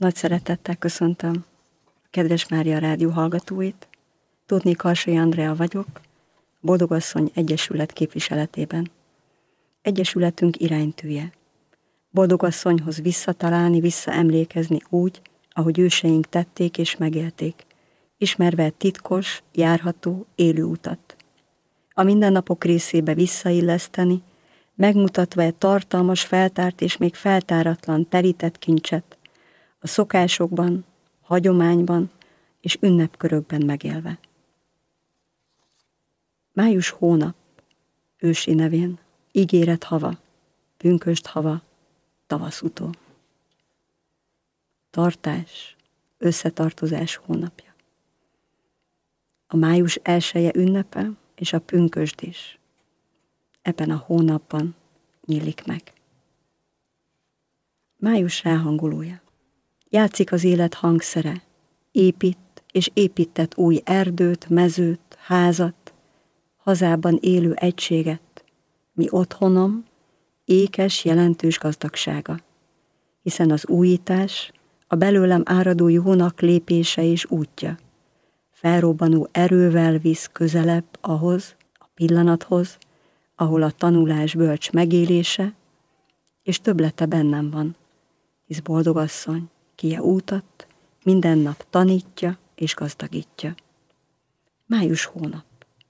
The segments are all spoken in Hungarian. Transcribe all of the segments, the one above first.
Nagy szeretettel köszöntöm a Kedves Mária Rádió hallgatóit. Tóth Karsai Andrea vagyok, a Boldogasszony Egyesület képviseletében. Egyesületünk iránytűje. Boldogasszonyhoz visszatalálni, visszaemlékezni úgy, ahogy őseink tették és megélték, ismerve titkos, járható, élő utat. A mindennapok részébe visszailleszteni, megmutatva tartalmas, feltárt és még feltáratlan terített kincset, a szokásokban, hagyományban és ünnepkörökben megélve. Május hónap, ősi nevén, ígéret hava, pünkösd hava, tavaszutó. Tartás, összetartozás hónapja. A május 1-e ünnepe és a pünkösd is ebben a hónapban nyílik meg. Május ráhangolója. Játszik az élet hangszere, épít és épített új erdőt, mezőt, házat, hazában élő egységet, mi otthonom, ékes, jelentős gazdagsága, hiszen az újítás a belőlem áradó jónak lépése és útja, felrobbanó erővel visz közelebb ahhoz, a pillanathoz, ahol a tanulás bölcs megélése, és többlete bennem van, hisz boldogasszony, ki útat, minden nap tanítja és gazdagítja. Május hónap.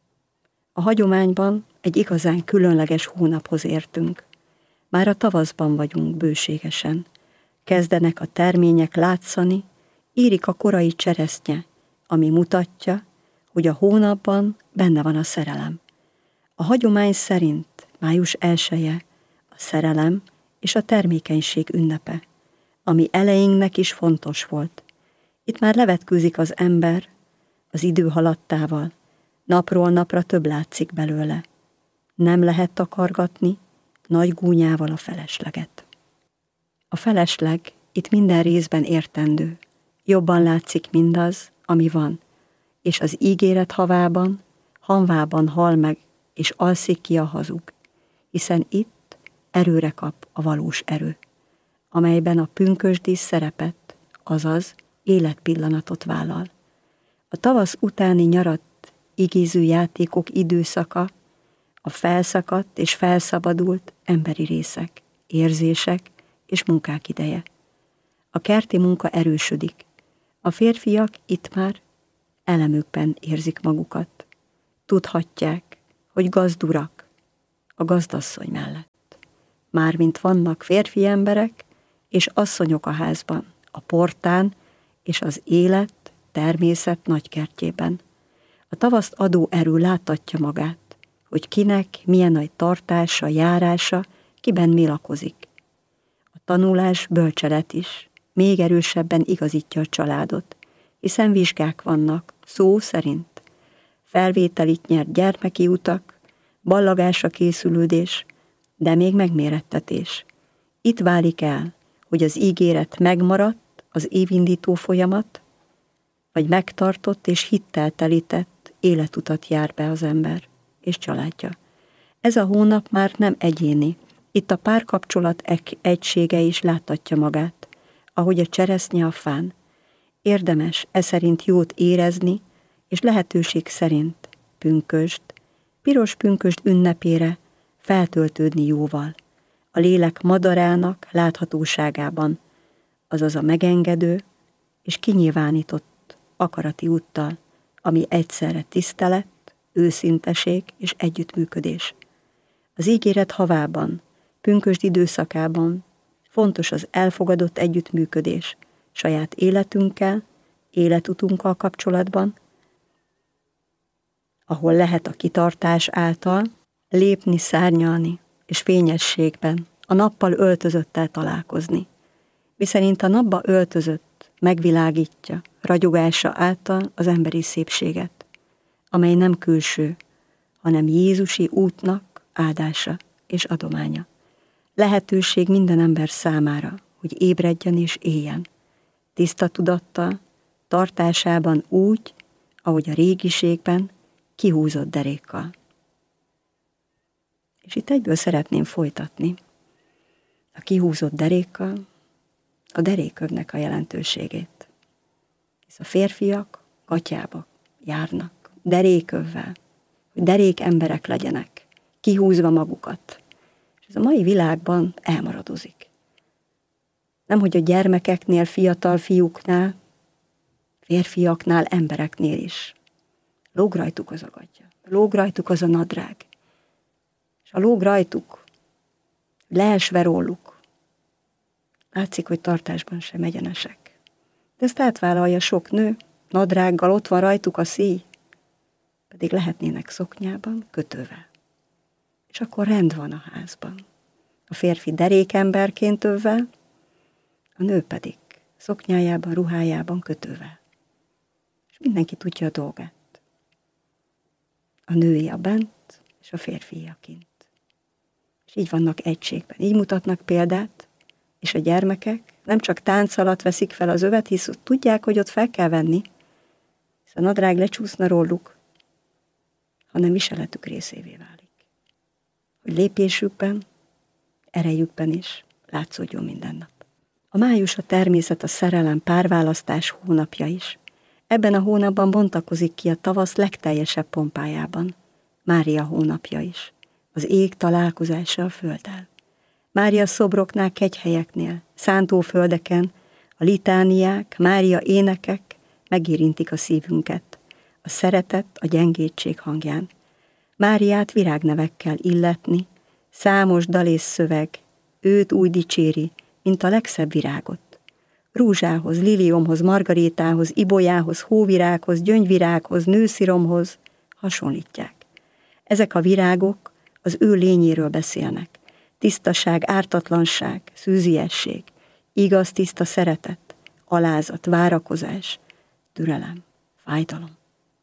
A hagyományban egy igazán különleges hónaphoz értünk. Már a tavaszban vagyunk bőségesen. Kezdenek a termények látszani, érik a korai cseresznye, ami mutatja, hogy a hónapban benne van a szerelem. A hagyomány szerint május 1-e a szerelem és a termékenység ünnepe, ami elejénknek is fontos volt. Itt már levetkőzik az ember az idő haladtával, napról napra több látszik belőle. Nem lehet takargatni nagy gúnyával a felesleget. A felesleg itt minden részben értendő, jobban látszik mindaz, ami van, és az ígéret havában, hanvában hal meg, és alszik ki a hazug, hiszen itt erőre kap a valós erő, amelyben a pünkösdi szerepet, azaz életpillanatot vállal. A tavasz utáni nyarat igéző játékok időszaka, a felszakadt és felszabadult emberi részek, érzések és munkák ideje. A kerti munka erősödik. A férfiak itt már elemükben érzik magukat. Tudhatják, hogy gazdurak a gazdasszony mellett. Mármint vannak férfi emberek és asszonyok a házban, a portán és az élet, természet nagykertjében. A tavaszt adó erő láttatja magát, hogy kinek milyen nagy tartása, járása, kiben mi lakozik. A tanulás bölcselet is még erősebben igazítja a családot, hiszen vizsgák vannak, szó szerint. Felvételit nyert gyermeki utak, ballagásra készülődés, de még megmérettetés. Itt válik el, hogy az ígéret megmaradt, az évindító folyamat, vagy megtartott és hittel telített életutat jár be az ember és családja. Ez a hónap már nem egyéni, itt a párkapcsolat egysége is láttatja magát, ahogy a cseresznye a fán. Érdemes szerint jót érezni, és lehetőség szerint pünkösd, piros pünkösd ünnepére feltöltődni jóval, a lélek madarának láthatóságában, azaz a megengedő és kinyilvánított akarati úttal, ami egyszerre tisztelet, őszinteség és együttműködés. Az ígéret havában, pünkösd időszakában fontos az elfogadott együttműködés saját életünkkel, életutunkkal kapcsolatban, ahol lehet a kitartás által lépni, szárnyalni és fényességben a nappal öltözöttel találkozni, miszerint a napba öltözött megvilágítja ragyogása által az emberi szépséget, amely nem külső, hanem Jézusi útnak áldása és adománya. Lehetőség minden ember számára, hogy ébredjen és éljen, tiszta tudattal, tartásában úgy, ahogy a régiségben, kihúzott derékkal. És itt egyből szeretném folytatni. A kihúzott derékkal, a derékövnek a jelentőségét. Hisz a férfiak gatyába járnak, derékövvel, hogy derék emberek legyenek, kihúzva magukat. És ez a mai világban elmaradozik. Nemhogy a gyermekeknél, fiatal fiúknál, férfiaknál, embereknél is. Lóg rajtuk az a gatya, lóg rajtuk az a nadrág. És a lóg rajtuk, leesve róluk, látszik, hogy tartásban sem egyenesek. De ezt átvállalja sok nő, nadrággal, ott van rajtuk a szíj, pedig lehetnének szoknyában, kötővel. És akkor rend van a házban. A férfi derékemberként övvel, a nő pedig szoknyájában, ruhájában, kötővel. És mindenki tudja a dolgát. A női a bent, és a férfi a kint. És így vannak egységben. Így mutatnak példát, és a gyermekek nem csak tánc alatt veszik fel az övet, hisz tudják, hogy ott fel kell venni, hisz a nadrág lecsúszna róluk, hanem viseletük részévé válik. Hogy lépésükben, erejükben is látszódjon minden nap. A május a természet, a szerelem, párválasztás hónapja is. Ebben a hónapban bontakozik ki a tavasz legteljesebb pompájában. Mária hónapja is. Az ég találkozása a földdel. Mária szobroknál, kegyhelyeknél, szántóföldeken, a litániák, Mária énekek megérintik a szívünket. A szeretet a gyengétség hangján. Máriát virágnevekkel illetni, számos dal és szöveg, őt úgy dicséri, mint a legszebb virágot. Rúzsához, liliomhoz, margarétához, ibolyához, hóvirághoz, gyöngyvirághoz, nősziromhoz hasonlítják. Ezek a virágok az ő lényéről beszélnek. Tisztaság, ártatlanság, szűziesség, igaz tiszta szeretet, alázat, várakozás, türelem, fájdalom.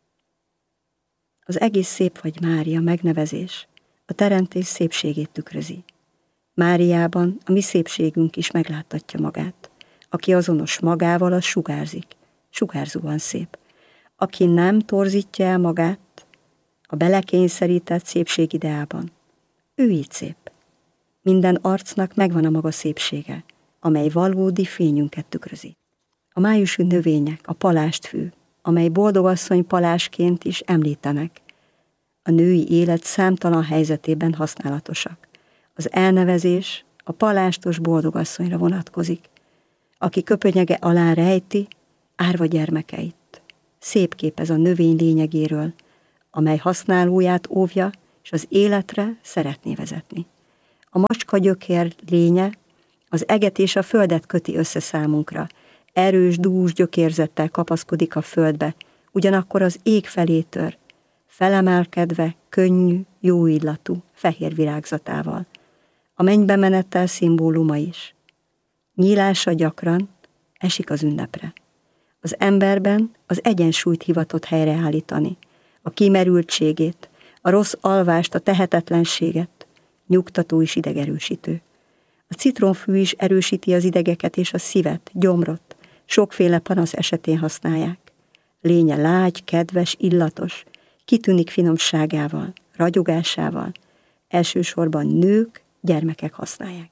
Az egész szép vagy Mária megnevezés a teremtés szépségét tükrözi. Máriában a mi szépségünk is megláttatja magát. Aki azonos magával, az sugárzik, sugárzóan szép. Aki nem torzítja el magát a belekényszerített szépségideában, ő így szép. Minden arcnak megvan a maga szépsége, amely valódi fényünket tükrözi. A májusi növények, a palástfű, amely boldogasszony palásként is említenek, a női élet számtalan helyzetében használatosak. Az elnevezés a palástos boldogasszonyra vonatkozik, aki köpönyege alá rejti árva gyermekeit. Szép kép ez a növény lényegéről, amely használóját óvja, és az életre szeretné vezetni. A macska gyökér lénye az eget és a földet köti össze számunkra. Erős, dús gyökérzettel kapaszkodik a földbe, ugyanakkor az ég felé tör, felemelkedve, könnyű, jó illatú, fehér virágzatával. A mennybe menettel szimbóluma is. Nyílása gyakran esik az ünnepre. Az emberben az egyensúlyt hivatott helyreállítani, a kimerültségét, a rossz alvást, a tehetetlenséget, nyugtató és idegerősítő. A citronfű is erősíti az idegeket és a szívet, gyomrot, sokféle panasz esetén használják. Lénye lágy, kedves, illatos, kitűnik finomságával, ragyogásával, elsősorban nők, gyermekek használják.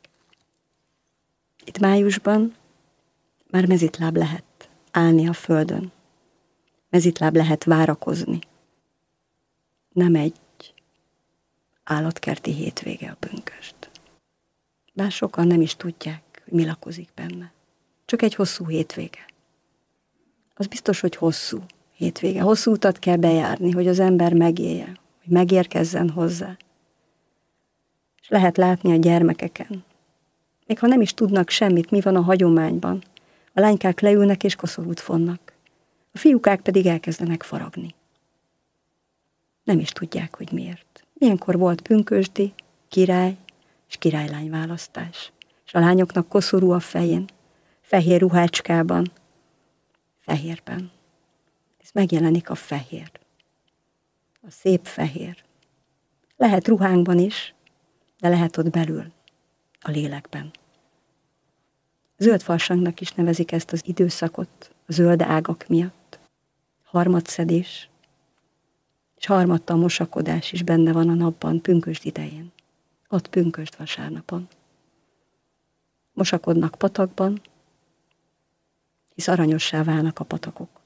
Itt májusban már mezitláb lehet állni a földön. Mezitláb lehet várakozni. Nem egy állatkerti hétvége a pünkösd. Bár sokan nem is tudják, hogy mi lakozik benne. Csak egy hosszú hétvége. Az biztos, hogy hosszú hétvége. Hosszú utat kell bejárni, hogy az ember megélje, hogy megérkezzen hozzá. És lehet látni a gyermekeken. Még ha nem is tudnak semmit, mi van a hagyományban. A lánykák leülnek és koszorút fonnak. A fiúkák pedig elkezdenek faragni. Nem is tudják, hogy miért. Milyenkor volt pünkösdi, király és királylány választás. És a lányoknak koszorú a fején, fehér ruhácskában, fehérben. Ez megjelenik a fehér. A szép fehér. Lehet ruhánkban is, de lehet ott belül, a lélekben. Zöld farsangnak is nevezik ezt az időszakot, a zöld ágak miatt. Harmadszedés, és harmadta mosakodás is benne van a napban, pünkösd idején. Ott pünkösd vasárnapon. Mosakodnak patakban, hisz aranyossá válnak a patakok.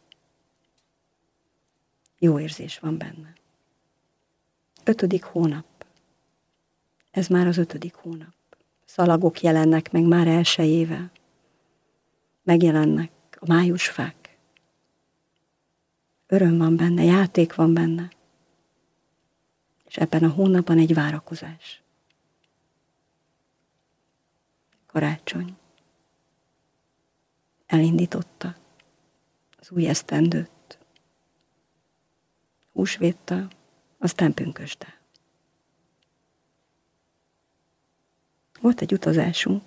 Jó érzés van benne. 5. hónap. Ez már az 5. hónap. Szalagok jelennek meg már elsejével. Megjelennek a májusfák. Öröm van benne, játék van benne. És ebben a hónapban egy várakozás. Karácsony elindította az új esztendőt. Húsvéttal, aztán pünkösddel. Volt egy utazásunk,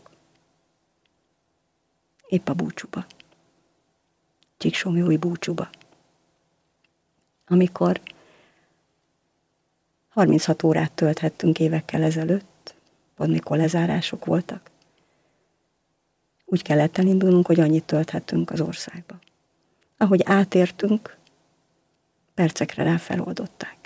épp a búcsúba. Csíksomlyói búcsúba. Amikor 36 órát tölthettünk évekkel ezelőtt, pont mikor lezárások voltak, úgy kellett elindulnunk, hogy annyit tölthettünk az országba. Ahogy átértünk, percekre rá feloldották.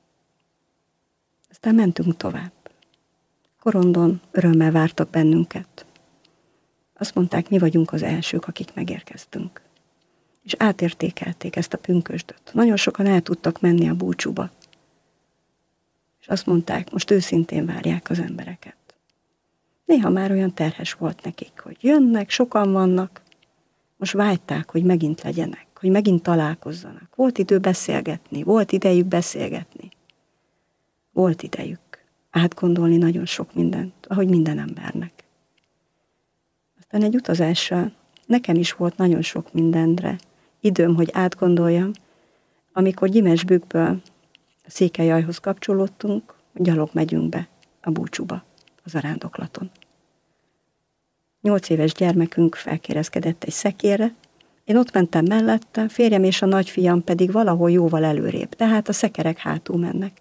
Aztán mentünk tovább. Korondon örömmel vártak bennünket. Azt mondták, mi vagyunk az elsők, akik megérkeztünk. És átértékelték ezt a pünkösdöt. Nagyon sokan el tudtak menni a búcsúba. És azt mondták, most őszintén várják az embereket. Néha már olyan terhes volt nekik, hogy jönnek, sokan vannak, most vágyták, hogy megint legyenek, hogy megint találkozzanak. Volt idő beszélgetni, volt idejük beszélgetni. Volt idejük átgondolni nagyon sok mindent, ahogy minden embernek. Aztán egy utazással nekem is volt nagyon sok mindenre időm, hogy átgondoljam, amikor Gyimesbükkből a Székelyajhoz kapcsolódtunk, gyalog megyünk be a búcsúba, az zarándoklaton. 8 éves gyermekünk felkérezkedett egy szekérre, én ott mentem mellette, férjem és a nagyfiam pedig valahol jóval előrébb, tehát a szekerek hátul mennek.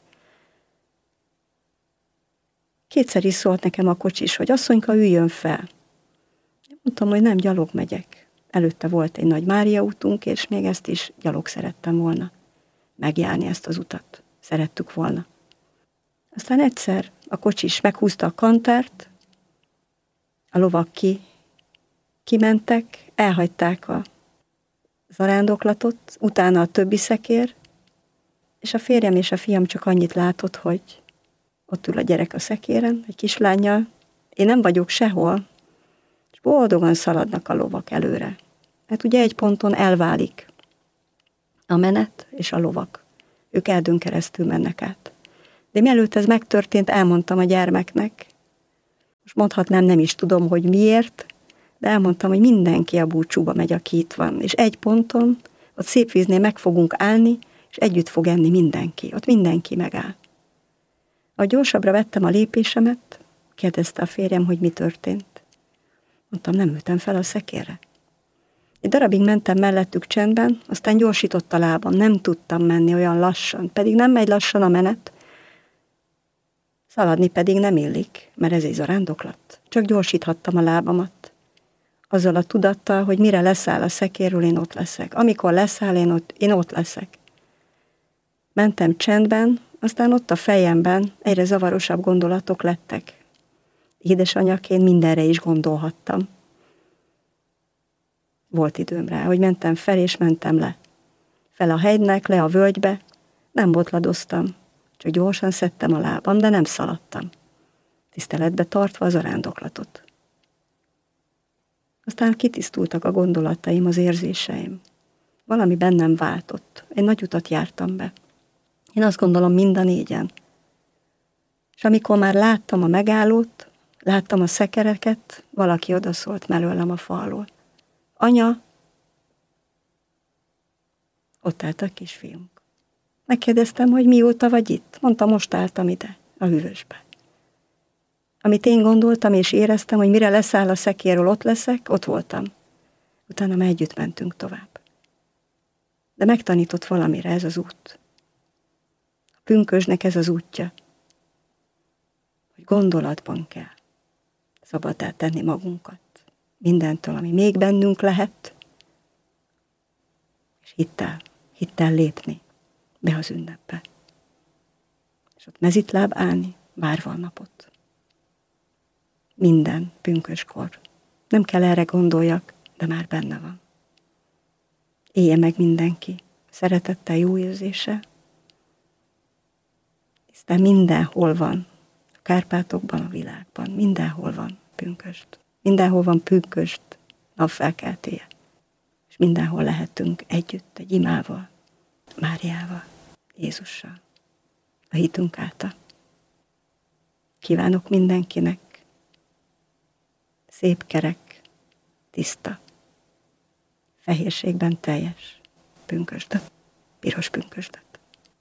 Kétszer is szólt nekem a kocsis, hogy asszonyka, üljön fel. Mondtam, hogy nem, gyalog megyek. Előtte volt egy nagy Mária útunk, és még ezt is gyalog szerettem volna megjárni, ezt az utat. Szerettük volna. Aztán egyszer a kocsis meghúzta a kantárt, a lovak kimentek, elhagyták a zarándoklatot, utána a többi szekér, és a férjem és a fiam csak annyit látott, hogy ott ül a gyerek a szekéren, egy kislánnyal, én nem vagyok sehol, és boldogan szaladnak a lovak előre. Hát ugye egy ponton elválik a menet és a lovak. Ők erdőn keresztül mennek át. De mielőtt ez megtörtént, elmondtam a gyermeknek, most mondhatnám, nem is tudom, hogy miért, de elmondtam, hogy mindenki a búcsúba megy, aki itt van. És egy ponton, ott Szépvíznél meg fogunk állni, és együtt fog enni mindenki. Ott mindenki megáll. Ahogy gyorsabbra vettem a lépésemet, kérdezte a férjem, hogy mi történt. Mondtam, nem ültem fel a szekérre. Egy darabig mentem mellettük csendben, aztán gyorsított a lábam, nem tudtam menni olyan lassan, pedig nem megy lassan a menet, szaladni pedig nem illik, mert ez egy zarándoklat. Csak gyorsíthattam a lábamat. Azzal a tudattal, hogy mire leszáll a szekérről, én ott leszek. Amikor leszáll, én ott leszek. Mentem csendben, aztán ott a fejemben egyre zavarosabb gondolatok lettek. Édesanyaként mindenre is gondolhattam. Volt időm rá, hogy mentem fel és mentem le. Fel a hegynek, le a völgybe, nem botladoztam, csak gyorsan szedtem a lábam, de nem szaladtam. Tiszteletbe tartva a zarándoklatot. Aztán kitisztultak a gondolataim, az érzéseim. Valami bennem váltott. Egy nagy utat jártam be. Én azt gondolom, mind a négyen. És amikor már láttam a megállót, láttam a szekereket, valaki odaszólt mellőlem a falról. Anya, ott állt a kisfiunk. Megkérdeztem, hogy mióta vagy itt. Mondta, most álltam ide, a hűvösbe. Amit én gondoltam és éreztem, hogy mire leszáll a szekérről, ott leszek, ott voltam. Utána már együtt mentünk tovább. De megtanított valamire ez az út. A pünkösdnek ez az útja, hogy gondolatban kell szabaddá tenni magunkat mindentől, ami még bennünk lehet, és hittel lépni be az ünnepbe. És ott mezitláb állni, várva a napot. Minden pünköskor. Nem kell erre gondoljak, de már benne van. Élje meg mindenki szeretettel, jó érzése. Hiszen mindenhol van, a Kárpátokban, a világban, mindenhol van pünkösd. Mindenhol van pünkösd napfelkeltéje. És mindenhol lehetünk együtt egy imával, Máriával, Jézussal, a hitünk által. Kívánok mindenkinek szép, kerek, tiszta, fehérségben teljes pünkösdöt, piros pünkösdöt.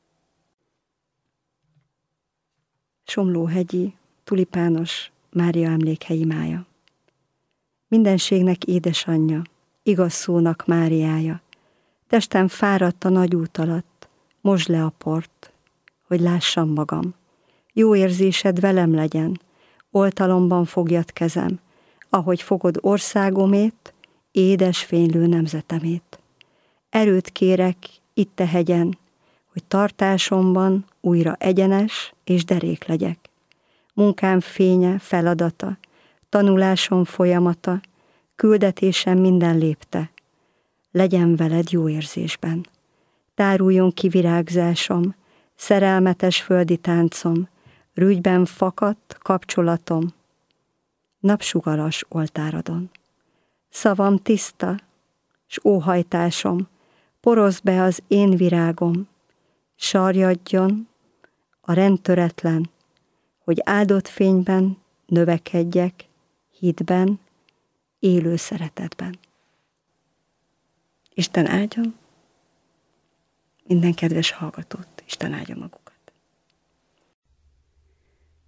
Somlóhegyi, tulipános Mária emlékhelyi mája. Mindenségnek édesanyja, igaz szónak Máriája, testem fáradt a nagy út alatt, mosd le a port, hogy lássam magam. Jó érzésed velem legyen, oltalomban fogjad kezem, ahogy fogod országomét, édes fénylő nemzetemét. Erőt kérek itt a hegyen, hogy tartásomban újra egyenes és derék legyek. Munkám fénye, feladata, tanulásom folyamata, küldetésem minden lépte. Legyen veled jó érzésben. Táruljon ki virágzásom, szerelmetes földi táncom, rügyben fakadt kapcsolatom, napsugaras oltáradon. Szavam tiszta, s óhajtásom, porozd be az én virágom, sarjadjon a rendtöretlen, hogy áldott fényben növekedjek, hitben, élő szeretetben. Isten áldjon minden kedves hallgatót, Isten áldja maguk.